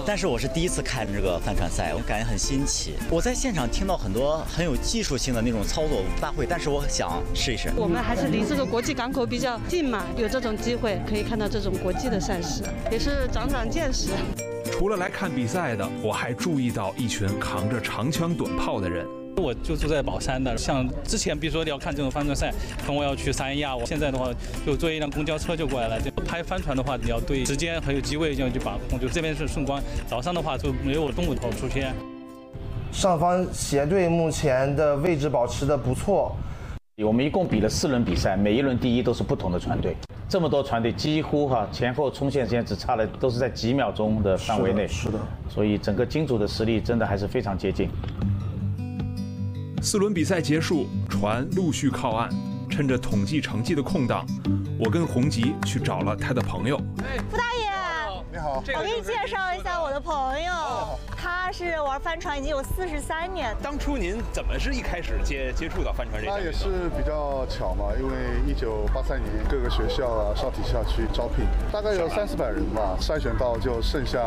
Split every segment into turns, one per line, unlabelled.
但是我是第一次看这个帆船赛，我感觉很新奇。我在现场听到很多很有技术性的那种操作大会，但是我想试一试。
我们还是离这个国际港口比较近嘛，有这种机会可以看到这种国际的赛事，也是长长见识。
除了来看比赛的，我还注意到一群扛着长枪短炮的人。
我就住在宝山的，像之前比如说要看这种帆船赛，可能我要去三亚，我现在的话就坐一辆公交车就过来了。就拍帆船的话，你要对时间还有机位要去把控，就这边是顺光，早上的话就没有中午头出现。
上方协队目前的位置保持得不错。
我们一共比了4轮比赛，每一轮第一都是不同的船队。这么多船队几乎前后冲线时间只差了，都是在几秒钟的范围内。
是的。
所以整个金组的实力真的还是非常接近。
4轮比赛结束，船陆续靠岸。趁着统计成绩的空档，我跟洪吉去找了他的朋友。
傅大爷，
你好，
我给你介绍一下我的朋友，他是玩帆船已经有43年。
当初您怎么是一开始接触到帆船这个？
那也是比较巧嘛，因为1983年各个学校啊、少体校去招聘，大概有300-400人吧，筛选到就剩下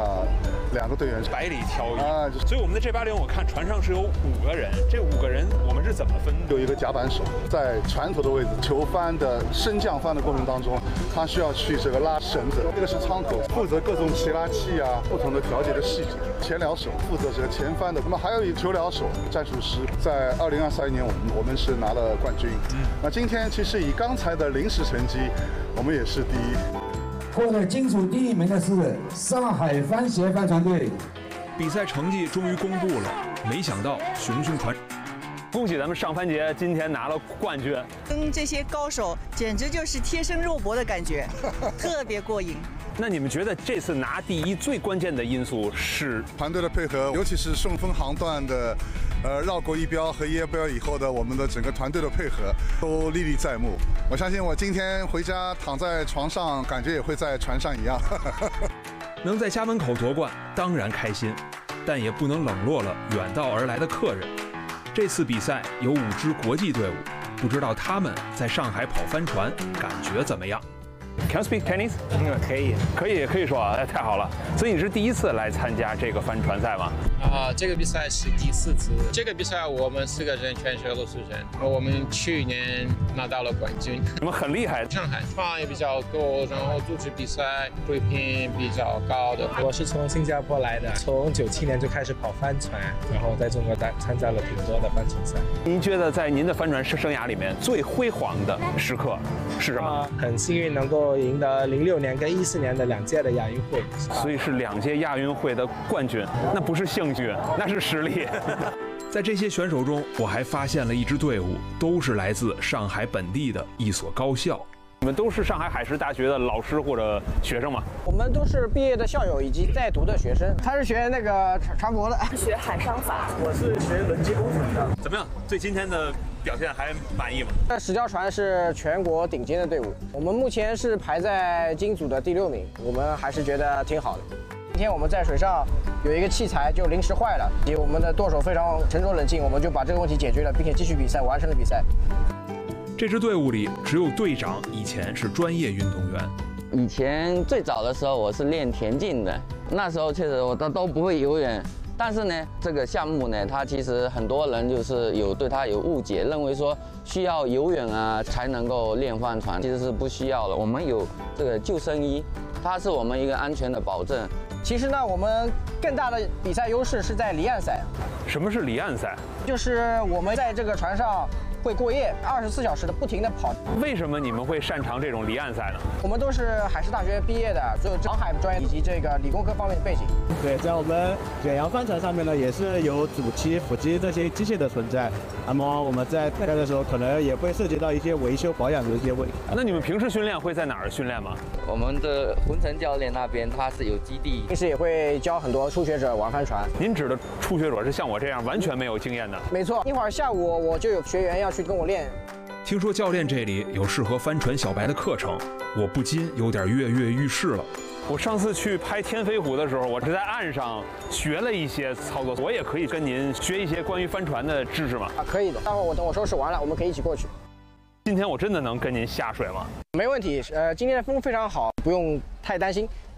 2个队员，
百里挑一啊。所以我们的这8连，我看船上是有5个人，这5个人我们是怎么分的？
有一个甲板手在船头的位置，求帆的升降帆的过程当中，他需要去这个拉绳子，这个是舱口，负责各种齐拉器啊、不同的调节的细节。前僚手负责这个前帆的，那么还有一个求僚手、战术师，在2023年我们是拿了冠军。那今天其实以刚才的临时成绩，我们也是第一。
获得金组第1名的是上海帆协帆船队。
比赛成绩终于公布了，没想到熊熊团。
恭喜咱们上帆节今天拿了冠军，
跟这些高手简直就是贴身肉搏的感觉，特别过瘾。
那你们觉得这次拿第1最关键的因素是
团队的配合，尤其是顺风航段的，绕过一标和1标以后的我们的整个团队的配合都历历在目。我相信我今天回家躺在床上，感觉也会在船上一样。
能在家门口夺冠，当然开心，但也不能冷落了远道而来的客人。这次比赛有5支国际队伍，不知道他们在上海跑帆船感觉怎么样。
Can you speak Chinese？ 可以说啊，太好了。所以你是第一次来参加这个帆船赛吗？
这个比赛是第4次。这个比赛我们4个人全是俄罗斯人，我们去年拿到了冠军。
你们很厉害。
上海船也比较多，然后组织比赛水平比较高的。
我是从新加坡来的，从97年就开始跑帆船，然后在中国参加了挺多的帆船赛。
您觉得在您的帆船生涯里面最辉煌的时刻是什么？
很幸运能够赢得06年跟14年的2届的亚运会，
所以是2届亚运会的冠军，那不是幸运，那是实力。
在这些选手中，我还发现了一支队伍，都是来自上海本地的一所高校。
你们都是上海海事大学的老师或者学生吗？
我们都是毕业的校友以及在读的学生。他是学那个船舶的，
学海商法。
我是学轮机工程的。
怎么样？对今天的表现还满意吗？
这10条船是全国顶尖的队伍，我们目前是排在金组的第6名，我们还是觉得挺好的。今天我们在水上有一个器材就临时坏了，以及我们的舵手非常沉着冷静，我们就把这个问题解决了，并且继续比赛，完成了比赛。
这支队伍里只有队长以前是专业运动员。
以前最早的时候我是练田径的，那时候确实我都不会游泳。但是呢，这个项目呢，它其实很多人就是对它有误解，认为说需要游泳啊才能够练帆船，其实是不需要的。我们有这个救生衣，它是我们一个安全的保证。
其实呢，我们更大的比赛优势是在离岸赛。
什么是离岸赛？
就是我们在这个船上会过夜，24小时的不停的跑。
为什么你们会擅长这种离岸赛呢？
我们都是海事大学毕业的，就航海专业以及这个理工科方面的背景。
对，在我们远洋帆船上面呢，也是有主机、辅机这些机械的存在。那么我们在开的时候，可能也会涉及到一些维修保养的一些问题。
那你们平时训练会在哪儿训练吗？
我们的浑成教练那边他是有基地，
平时也会教很多初学者玩帆船。
您指的初学者是像我这样完全没有经验的？
没错，一会儿下午我就有学员要去跟我练。
听说教练这里有适合帆船小白的课程，我不禁有点跃跃欲试了。
我上次去拍天飞湖的时候，我是在岸上学了一些操作，我也可以跟您学一些关于帆船的知识吗？
可以的，待会儿我等我收拾完了，我们可以一起过去。
今天我真的能跟您下水吗？
没问题，今天的风非常好，不用太担心。